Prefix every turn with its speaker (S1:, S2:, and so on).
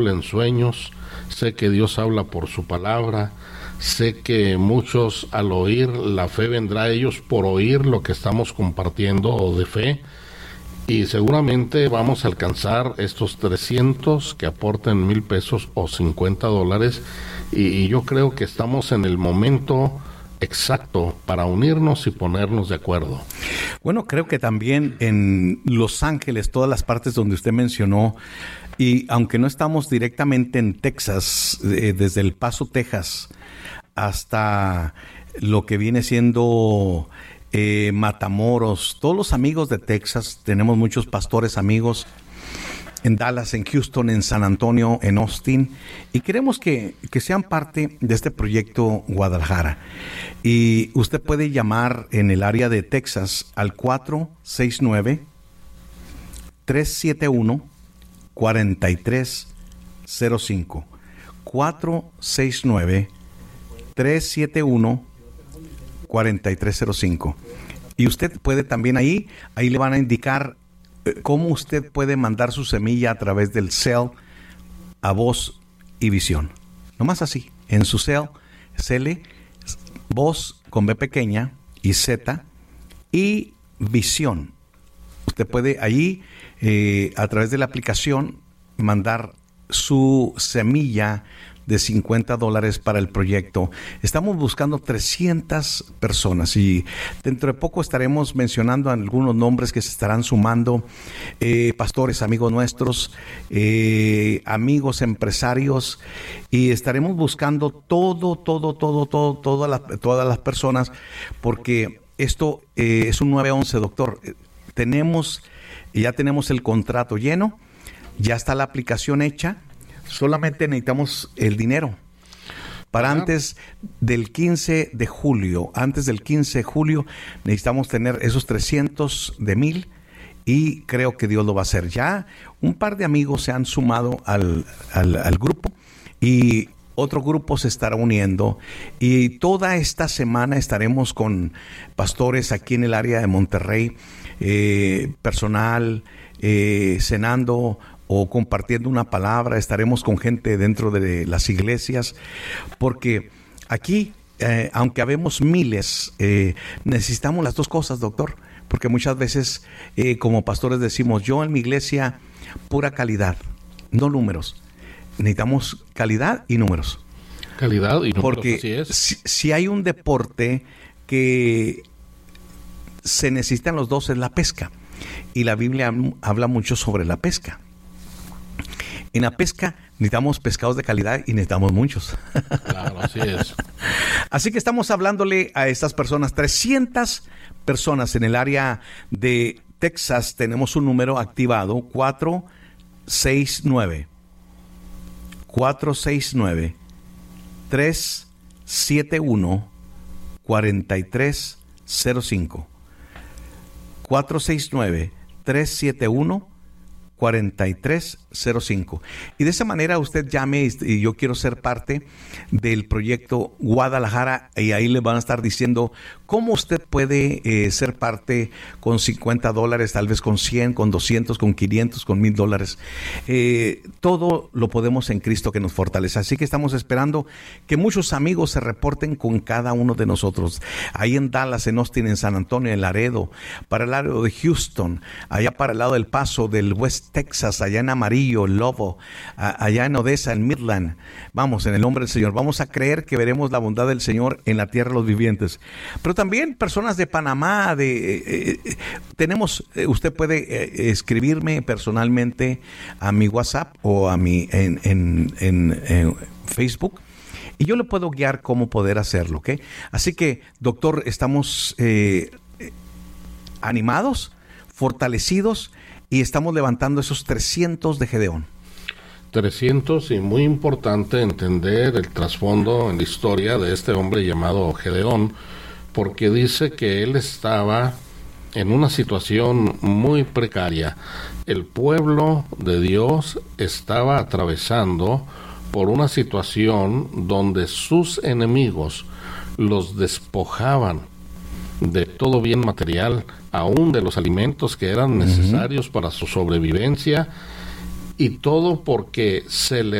S1: en sueños, sé que Dios habla por su palabra, sé que muchos al oír la fe vendrá a ellos por oír lo que estamos compartiendo de fe, y seguramente vamos a alcanzar estos 300 que aporten $1,000 o $50, y yo creo que estamos en el momento exacto para unirnos y ponernos de acuerdo.
S2: Bueno, creo que también en Los Ángeles, todas las partes donde usted mencionó, y aunque no estamos directamente en Texas, desde El Paso, Texas, hasta lo que viene siendo Matamoros, todos los amigos de Texas, tenemos muchos pastores amigos en Dallas, en Houston, en San Antonio, en Austin, y queremos que sean parte de este proyecto Guadalajara. Y usted puede llamar en el área de Texas al 469-371-4305. 469-371-4305. Y usted puede también ahí le van a indicar cómo usted puede mandar su semilla a través del cel a Voz y Visión. Nomás así, en su cel, Voz con B pequeña y Z y Visión. Usted puede ahí, a través de la aplicación, mandar su semilla de $50 para el proyecto. Estamos buscando 300 personas y dentro de poco estaremos mencionando algunos nombres que se estarán sumando, pastores, amigos nuestros, amigos empresarios, y estaremos buscando todas las personas, porque esto es un 911, doctor. Ya tenemos el contrato lleno, ya está la aplicación hecha. Solamente necesitamos el dinero para antes del 15 de julio. Antes del 15 de julio necesitamos tener esos 300 de 1,000, y creo que Dios lo va a hacer. Ya un par de amigos se han sumado al grupo, y otro grupo se estará uniendo, y toda esta semana estaremos con pastores aquí en el área de Monterrey, personal, cenando o compartiendo una palabra. Estaremos con gente dentro de las iglesias, porque aquí, aunque habemos miles, necesitamos las dos cosas, doctor, porque muchas veces como pastores decimos, yo en mi iglesia pura calidad, no números. Necesitamos calidad y números.
S1: Calidad y números,
S2: porque
S1: así es.
S2: Si hay un deporte que se necesitan los dos, es la pesca, y la Biblia habla mucho sobre la pesca. En la pesca necesitamos pescados de calidad y necesitamos muchos.
S1: Claro, así es.
S2: Así que estamos hablándole a estas personas, 300 personas en el área de Texas. Tenemos un número activado, 469-371-4305. 469-371-4305. Y de esa manera usted llame, y yo quiero ser parte del proyecto Guadalajara, y ahí le van a estar diciendo cómo usted puede ser parte con $50, tal vez con 100, con 200, con 500, con $1,000. Todo lo podemos en Cristo que nos fortalece. Así que estamos esperando que muchos amigos se reporten con cada uno de nosotros. Ahí en Dallas, en Austin, en San Antonio, en Laredo, para el lado de Houston, allá para el lado del Paso, del West Texas, allá en Amarillo, Lobo, allá en Odessa, en Midland. Vamos, en el nombre del Señor, vamos a creer que veremos la bondad del Señor en la tierra de los vivientes. Pero también personas de Panamá, tenemos, usted puede escribirme personalmente a mi WhatsApp o a mi en Facebook, y yo le puedo guiar cómo poder hacerlo, ¿ok? Así que, doctor, estamos animados, fortalecidos, y estamos levantando esos 300 de Gedeón.
S1: 300, y muy importante entender el trasfondo en la historia de este hombre llamado Gedeón, porque dice que él estaba en una situación muy precaria. El pueblo de Dios estaba atravesando por una situación donde sus enemigos los despojaban de todo bien material, aún de los alimentos que eran necesarios para su sobrevivencia, y todo porque se le